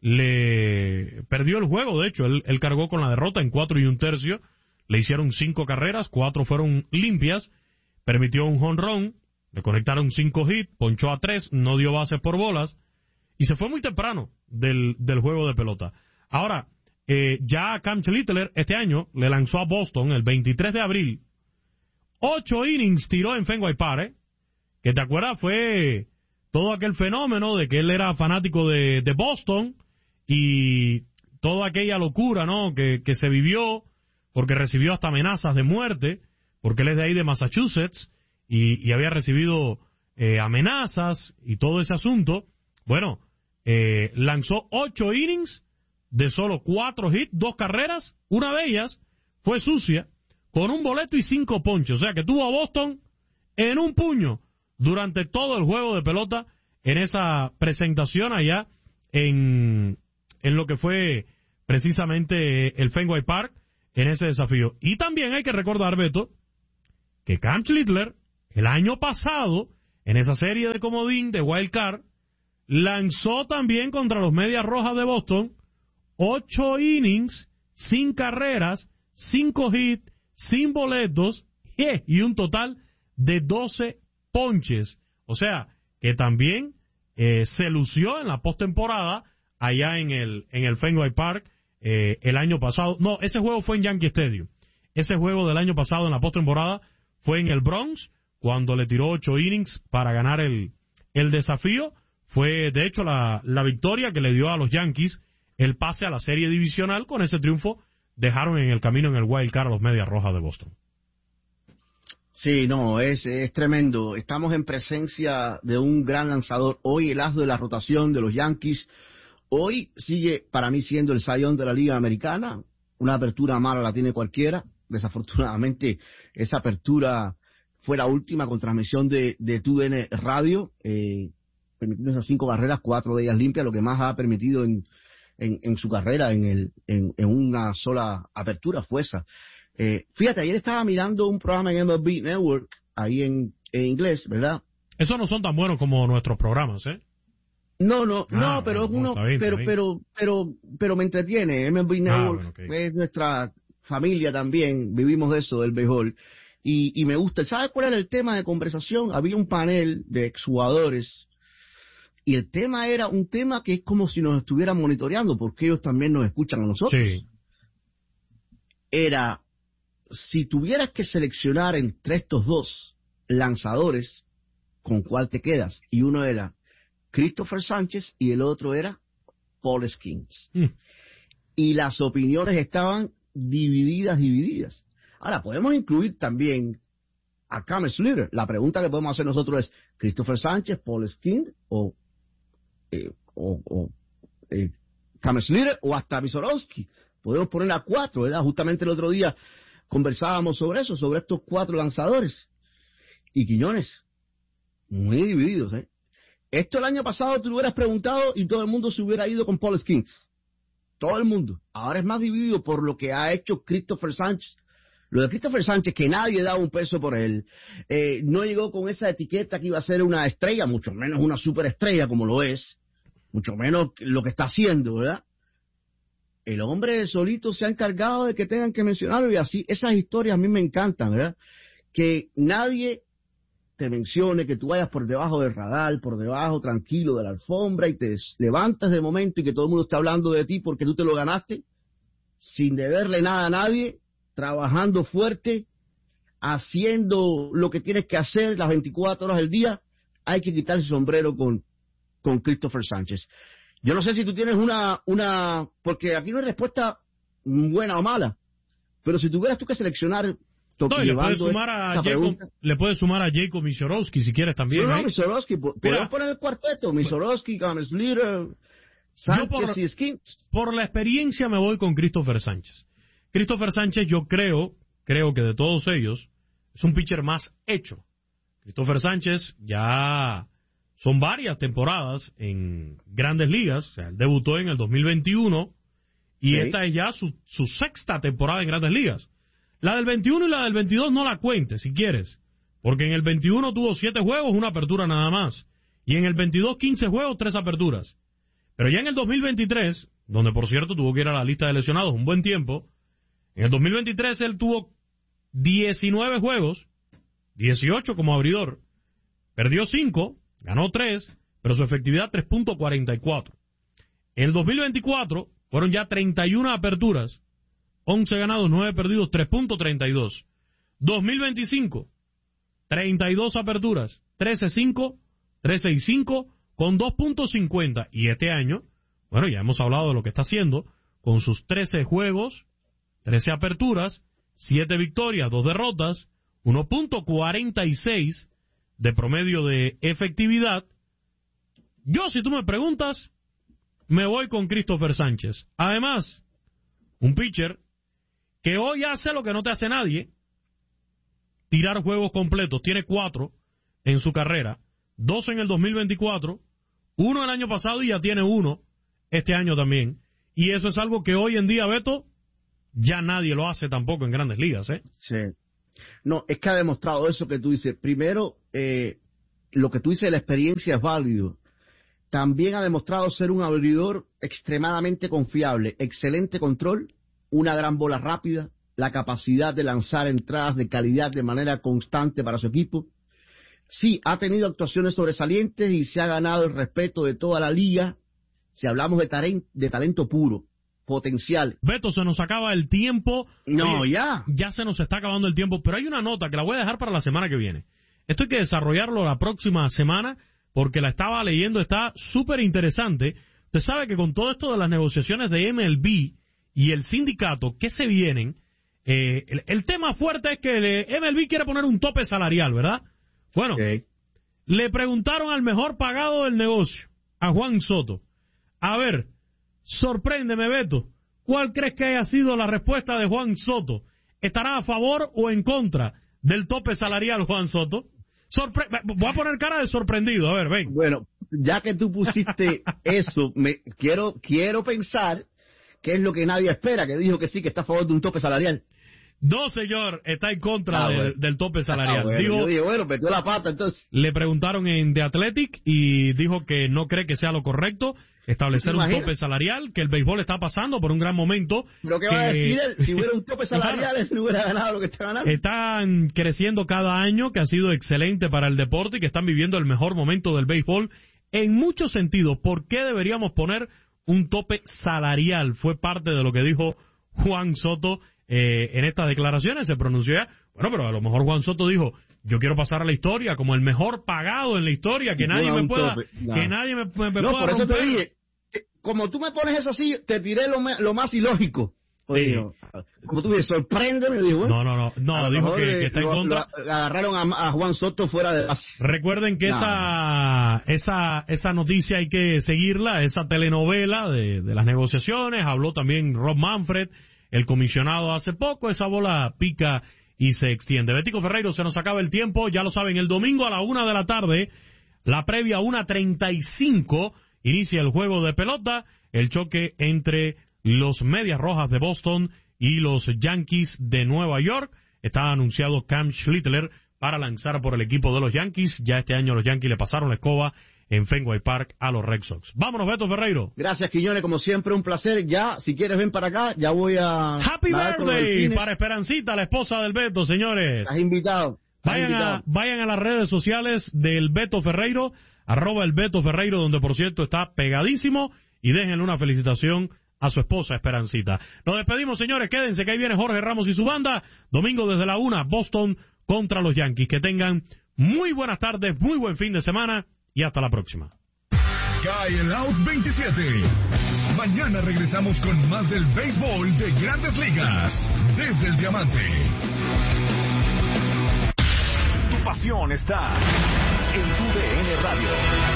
Le perdió el juego, de hecho, él, él cargó con la derrota en cuatro y un tercio. Le hicieron cinco carreras, cuatro fueron limpias, permitió un jonrón, le conectaron cinco hits, ponchó a tres, no dio bases por bolas y se fue muy temprano del, del juego de pelota. Ahora, eh, ya Cam Schlittler este año le lanzó a Boston el veintitrés de abril, ocho innings tiró en Fenway Park, ¿eh? Que te acuerdas fue todo aquel fenómeno de que él era fanático de, de Boston y toda aquella locura, ¿no? Que, que se vivió porque recibió hasta amenazas de muerte, porque él es de ahí de Massachusetts y, y había recibido eh, amenazas y todo ese asunto. Bueno, eh, lanzó ocho innings de solo cuatro hits, dos carreras, una de ellas fue sucia, con un boleto y cinco ponches, o sea que tuvo a Boston en un puño durante todo el juego de pelota en esa presentación allá en, en lo que fue precisamente el Fenway Park en ese desafío. Y también hay que recordar, Beto, que Cam Schlittler, el año pasado, en esa serie de comodín de Wild Card, lanzó también contra los Medias Rojas de Boston ocho innings, sin carreras, cinco hits, sin boletos, yeah, y un total de doce ponches. O sea, que también eh, se lució en la postemporada allá en el en el Fenway Park eh, el año pasado. No, ese juego fue en Yankee Stadium. Ese juego del año pasado en la postemporada fue en el Bronx, cuando le tiró ocho innings para ganar el, el desafío. Fue, de hecho, la, la victoria que le dio a los Yankees el pase a la serie divisional. Con ese triunfo dejaron en el camino en el Wild Card a los Medias Rojas de Boston. Sí, no, es, es tremendo. Estamos en presencia de un gran lanzador. Hoy el as de la rotación de los Yankees. Hoy sigue para mí siendo el Cy Young de la Liga Americana. Una apertura mala la tiene cualquiera. Desafortunadamente esa apertura fue la última con transmisión de, de T U D N Radio. Eh, permitiendo esas cinco carreras, cuatro de ellas limpias, lo que más ha permitido en, en, en su carrera en, el, en, en una sola apertura fue esa. Eh, fíjate, ayer estaba mirando un programa en M L B Network, ahí en, en inglés, ¿verdad? Esos no son tan buenos como nuestros programas, ¿eh? No, no, ah, no, pero bueno, uno, está bien, pero, está bien. pero, pero, pero me entretiene. M L B Network Ah, bueno, okay. es nuestra familia también, vivimos de eso, del béisbol, y, y me gusta. ¿Sabes cuál era el tema de conversación? Había un panel de exjugadores, y el tema era un tema que es como si nos estuvieran monitoreando, porque ellos también nos escuchan a nosotros. Sí. Era, si tuvieras que seleccionar entre estos dos lanzadores, ¿con cuál te quedas? Y uno era Christopher Sánchez y el otro era Paul Skeens. Mm. Y las opiniones estaban divididas, divididas. Ahora, podemos incluir también a Cam Schlitter. La pregunta que podemos hacer nosotros es, ¿Christopher Sánchez, Paul Skeens o, eh, o, o eh, Cam Schlitter o hasta Misorowski? Podemos poner a cuatro, ¿verdad? Justamente el otro día conversábamos sobre eso, sobre estos cuatro lanzadores. Y Quiñones, muy divididos, ¿eh? Esto el año pasado tú lo hubieras preguntado y todo el mundo se hubiera ido con Paul Skeens. Todo el mundo. Ahora es más dividido por lo que ha hecho Christopher Sánchez. Lo de Christopher Sánchez, que nadie daba un peso por él. Eh, no llegó con esa etiqueta que iba a ser una estrella, mucho menos una superestrella como lo es. Mucho menos lo que está haciendo, ¿verdad? El hombre solito se ha encargado de que tengan que mencionarlo y así. Esas historias a mí me encantan, ¿verdad? Que nadie te mencione, que tú vayas por debajo del radar, por debajo tranquilo de la alfombra y te levantas de momento y que todo el mundo está hablando de ti porque tú te lo ganaste, sin deberle nada a nadie, trabajando fuerte, haciendo lo que tienes que hacer las veinticuatro horas del día. Hay que quitar el sombrero con, con Christopher Sánchez. Yo no sé si tú tienes una, una, porque aquí no hay respuesta buena o mala, pero si tuvieras tú que seleccionar... No, y le puedes sumar a Jacob, le puedes sumar a Jacob Misorowski si quieres también. Sí, no, ¿eh? Misorowski, podemos poner el cuarteto, Misorowski, Cam Schlitter, Sánchez por, y Skeens. Por la experiencia me voy con Christopher Sánchez. Christopher Sánchez, yo creo, creo que de todos ellos, es un pitcher más hecho. Christopher Sánchez ya son varias temporadas en Grandes Ligas, o sea, él debutó en el dos mil veintiuno y sí. Esta es ya su, su sexta temporada en Grandes Ligas. La del veintiuno y la del veintidós no la cuentes, si quieres, porque en el veintiuno tuvo siete juegos, una apertura nada más, y en el veintidós, quince juegos, tres aperturas. Pero ya en el dos mil veintitrés, donde por cierto tuvo que ir a la lista de lesionados un buen tiempo, en el dos mil veintitrés él tuvo diecinueve juegos, dieciocho como abridor, perdió cinco, ganó tres, pero su efectividad tres punto cuarenta y cuatro. En el dos mil veinticuatro fueron ya treinta y una aperturas, once ganados, nueve perdidos, tres punto treinta y dos. dos mil veinticinco, treinta y dos aperturas, trece cinco, trece y cinco, con dos punto cincuenta. Y este año, bueno, ya hemos hablado de lo que está haciendo, con sus trece juegos, trece aperturas, siete victorias, dos derrotas, uno punto cuarenta y seis de promedio de efectividad. Yo, si tú me preguntas, me voy con Christopher Sánchez. Además, un pitcher que hoy hace lo que no te hace nadie, tirar juegos completos. Tiene cuatro en su carrera, dos en el dos mil veinticuatro, uno el año pasado y ya tiene uno este año también. Y eso es algo que hoy en día, Beto, ya nadie lo hace tampoco en Grandes Ligas, ¿eh? Sí. No, es que ha demostrado eso que tú dices. Primero, eh, lo que tú dices de la experiencia es válido. También ha demostrado ser un abridor extremadamente confiable, excelente control, una gran bola rápida, la capacidad de lanzar entradas de calidad de manera constante para su equipo. Sí, ha tenido actuaciones sobresalientes y se ha ganado el respeto de toda la liga. Si hablamos de, taren, de talento puro, potencial. Beto, se nos acaba el tiempo. No, Oye, ya. Ya se nos está acabando el tiempo, pero hay una nota que la voy a dejar para la semana que viene. Esto hay que desarrollarlo la próxima semana, porque la estaba leyendo, está súper interesante. Usted sabe que con todo esto de las negociaciones de M L B y el sindicato que se vienen, eh, el, el tema fuerte es que el M L B quiere poner un tope salarial, ¿verdad? Bueno, okay. Le preguntaron al mejor pagado del negocio, a Juan Soto. A ver, sorpréndeme, Beto, ¿cuál crees que haya sido la respuesta de Juan Soto? ¿Estará a favor o en contra del tope salarial, Juan Soto? Sorpre- Voy a poner cara de sorprendido, a ver, ven. Bueno, ya que tú pusiste eso, me quiero quiero pensar que es lo que nadie espera, que dijo que sí, que está a favor de un tope salarial. No, señor, está en contra ah, de, bueno. del tope salarial. Ah, bueno. Digo, Yo dije, bueno, metió la pata, entonces. Le preguntaron en The Athletic y dijo que no cree que sea lo correcto establecer un tope salarial, que el béisbol está pasando por un gran momento. ¿Pero qué que... va a decir él? Si hubiera un tope salarial, él no hubiera ganado lo que está ganando. Están creciendo cada año, que ha sido excelente para el deporte y que están viviendo el mejor momento del béisbol en muchos sentidos. ¿Por qué deberíamos poner un tope salarial? Fue parte de lo que dijo Juan Soto eh, en estas declaraciones. Se pronunció ya. Bueno, pero a lo mejor Juan Soto dijo, yo quiero pasar a la historia como el mejor pagado en la historia, que nadie me pueda, no. que nadie me, me, me no, pueda por eso romper. te dije, como tú me pones eso así, te tiré lo, me, lo más ilógico. Oye, sí. Como tú dices, sorpréndeme, digo, bueno, no, no, no, no, dijo que, que está lo, en contra. Lo, agarraron a, a Juan Soto fuera de base. Recuerden que no. esa, esa, esa noticia hay que seguirla, esa telenovela de, de las negociaciones. Habló también Rob Manfred, el comisionado, hace poco. Esa bola pica y se extiende. Betico Ferreiro, se nos acaba el tiempo, ya lo saben, el domingo a la una de la tarde, la previa una treinta y cinco, inicia el juego de pelota, el choque entre los Medias Rojas de Boston y los Yankees de Nueva York. Está anunciado Cam Schlittler para lanzar por el equipo de los Yankees. Ya este año los Yankees le pasaron la escoba en Fenway Park a los Red Sox. Vámonos, Beto Ferreiro. Gracias, Quiñones, como siempre, un placer. Ya, si quieres, ven para acá, ya voy a... Happy birthday para Esperancita, la esposa del Beto, señores. Estás invitado. Estás vayan, invitado. A, vayan a las redes sociales del Beto Ferreiro, arroba el Beto Ferreiro, donde por cierto está pegadísimo, y déjenle una felicitación a su esposa Esperancita. Nos despedimos, señores, quédense que ahí viene Jorge Ramos y su banda. Domingo desde la una, Boston contra los Yankees. Que tengan muy buenas tardes, muy buen fin de semana y hasta la próxima. Cae el Out veintisiete. Mañana regresamos con más del béisbol de Grandes Ligas desde el Diamante. Tu pasión está en tu D N Radio.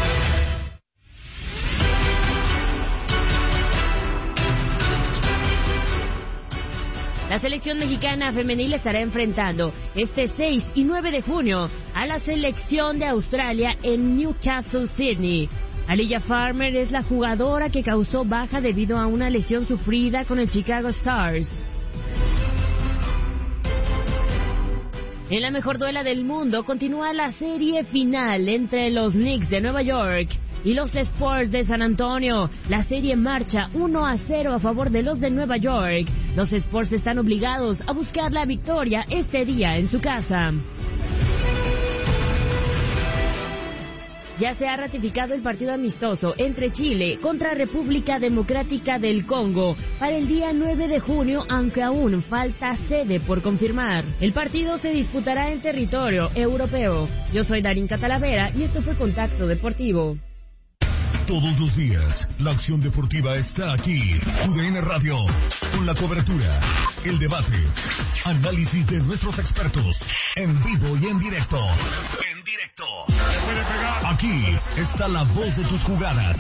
La selección mexicana femenil estará enfrentando este seis y nueve de junio a la selección de Australia en Newcastle, Sydney. Aliyah Farmer es la jugadora que causó baja debido a una lesión sufrida con el Chicago Stars. En la mejor duela del mundo continúa la serie final entre los Knicks de Nueva York y los Spurs de San Antonio. La serie marcha uno a cero a favor de los de Nueva York. Los Spurs están obligados a buscar la victoria este día en su casa. Ya se ha ratificado el partido amistoso entre Chile contra República Democrática del Congo para el día nueve de junio, aunque aún falta sede por confirmar. El partido se disputará en territorio europeo. Yo soy Darín Catalavera y esto fue Contacto Deportivo. Todos los días, la acción deportiva está aquí. U D N Radio, con la cobertura, el debate, análisis de nuestros expertos, en vivo y en directo. En directo. Aquí está la voz de tus jugadas.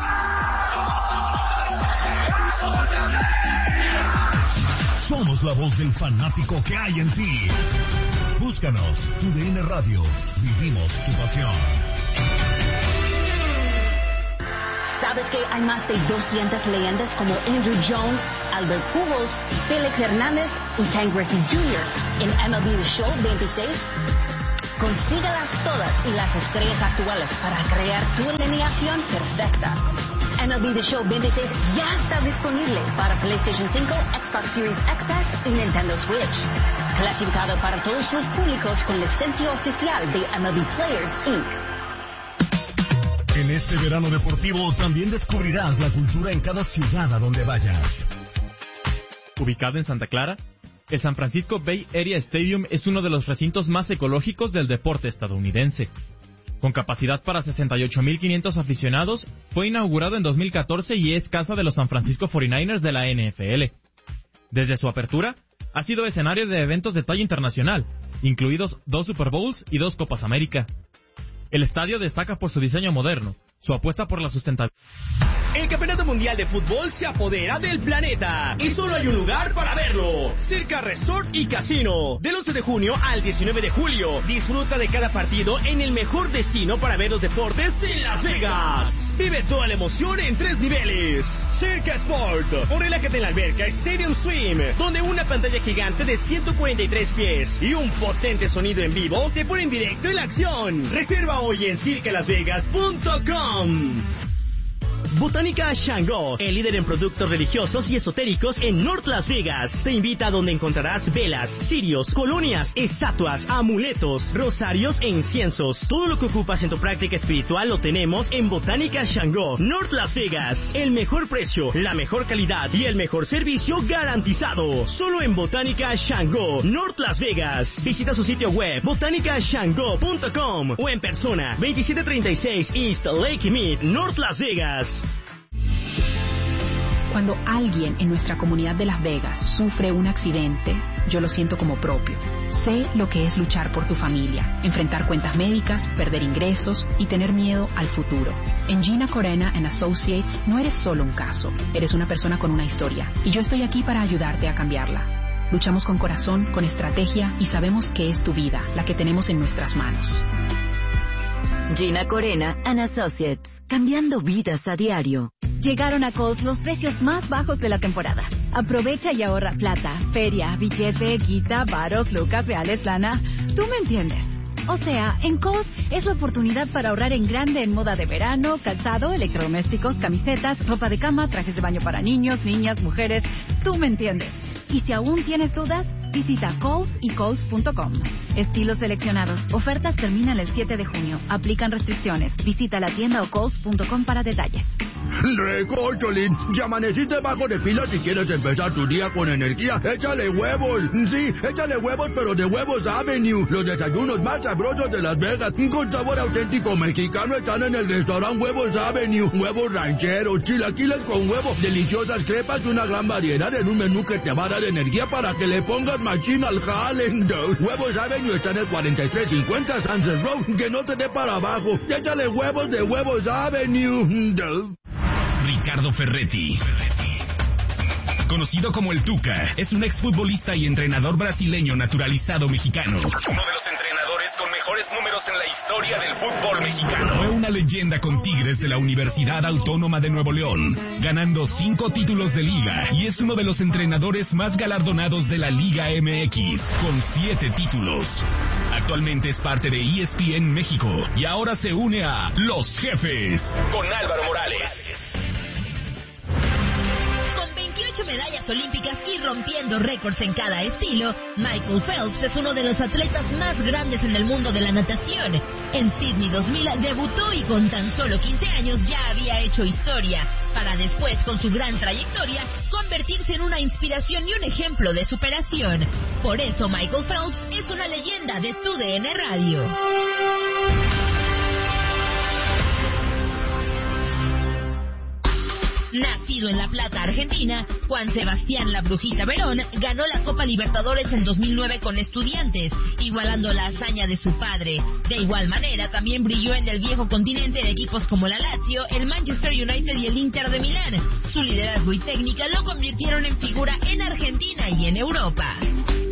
Somos la voz del fanático que hay en ti. Búscanos, U D N Radio, vivimos tu pasión. ¿Sabes que hay más de doscientas leyendas como Andrew Jones, Albert Pujols, Felix Hernández y Ken Griffey junior en M L B The Show veintiséis? Consíguelas todas y las estrellas actuales para crear tu alineación perfecta. M L B The Show veintiséis ya está disponible para PlayStation cinco, Xbox Series X S y Nintendo Switch. Clasificado para todos los públicos con licencia oficial de M L B Players incorporated. En este verano deportivo también descubrirás la cultura en cada ciudad a donde vayas. Ubicado en Santa Clara, el San Francisco Bay Area Stadium es uno de los recintos más ecológicos del deporte estadounidense. Con capacidad para sesenta y ocho mil quinientos aficionados, fue inaugurado en dos mil catorce y es casa de los San Francisco cuarenta y nueve ers de la N F L. Desde su apertura, ha sido escenario de eventos de talla internacional, incluidos dos Super Bowls y dos Copas América. El estadio destaca por su diseño moderno, su apuesta por la sustentabilidad. El Campeonato Mundial de Fútbol se apodera del planeta y solo hay un lugar para verlo: Circa Resort y Casino. Del once de junio al diecinueve de julio, disfruta de cada partido en el mejor destino para ver los deportes en Las Vegas. Vive toda la emoción en tres niveles. Circa Sport, o relájate en la alberca Stadium Swim, donde una pantalla gigante de ciento cuarenta y tres pies y un potente sonido en vivo te ponen directo en la acción. Reserva hoy en circa las vegas punto com. Botánica Shango, el líder en productos religiosos y esotéricos en North Las Vegas, te invita a donde encontrarás velas, cirios, colonias, estatuas, amuletos, rosarios e inciensos. Todo lo que ocupas en tu práctica espiritual lo tenemos en Botánica Shango, North Las Vegas. El mejor precio, la mejor calidad y el mejor servicio garantizado. Solo en Botánica Shango, North Las Vegas. Visita su sitio web botánica shango punto com o en persona veintisiete treinta y seis East Lake Mead, North Las Vegas. Cuando alguien en nuestra comunidad de Las Vegas sufre un accidente, yo lo siento como propio. Sé lo que es luchar por tu familia, enfrentar cuentas médicas, perder ingresos y tener miedo al futuro. En Gina Corena and Associates no eres solo un caso, eres una persona con una historia, y yo estoy aquí para ayudarte a cambiarla. Luchamos con corazón, con estrategia y sabemos que es tu vida la que tenemos en nuestras manos. Gina Corena and Associates, cambiando vidas a diario. Llegaron a Kohl's los precios más bajos de la temporada. Aprovecha y ahorra plata, feria, billete, guita, varos, lucas, reales, lana. Tú me entiendes. O sea, en Kohl's es la oportunidad para ahorrar en grande en moda de verano, calzado, electrodomésticos, camisetas, ropa de cama, trajes de baño para niños, niñas, mujeres. Tú me entiendes. Y si aún tienes dudas, visita Kohl's y Kohl's punto com. Estilos seleccionados. Ofertas terminan el siete de junio. Aplican restricciones. Visita la tienda o Kohl's punto com para detalles. Rico, Cholín, ya amaneciste bajo de fila. Si quieres empezar tu día con energía, échale huevos. Sí, échale huevos, pero de Huevos Avenue. Los desayunos más sabrosos de Las Vegas, con sabor auténtico mexicano, están en el restaurante Huevos Avenue. Huevos rancheros, chilaquiles con huevo, deliciosas crepas y una gran variedad en un menú que te va a dar energía para que le pongas machín al jale. Huevos Avenue está en el cuarenta y tres cincuenta Sunset Road. Que no te dé para abajo. Échale huevos de Huevos Avenue. Ricardo Ferretti, conocido como el Tuca, es un exfutbolista y entrenador brasileño naturalizado mexicano. Uno de los entrenadores con mejores números en la historia del fútbol mexicano. Fue una leyenda con Tigres de la Universidad Autónoma de Nuevo León, ganando cinco títulos de liga, y es uno de los entrenadores más galardonados de la Liga M X, con siete títulos. Actualmente es parte de E S P N México y ahora se une a Los Jefes con Álvaro Morales. Con veintiocho medallas olímpicas y rompiendo récords en cada estilo, Michael Phelps es uno de los atletas más grandes en el mundo de la natación. En Sydney dos mil debutó y con tan solo quince años ya había hecho historia, para después, con su gran trayectoria, convertirse en una inspiración y un ejemplo de superación. Por eso Michael Phelps es una leyenda de Tu D N Radio. Nacido en La Plata, Argentina, Juan Sebastián La Brujita Verón ganó la Copa Libertadores en dos mil nueve con Estudiantes, igualando la hazaña de su padre. De igual manera, también brilló en el viejo continente en equipos como la Lazio, el Manchester United y el Inter de Milán. Su liderazgo y técnica lo convirtieron en figura en Argentina y en Europa.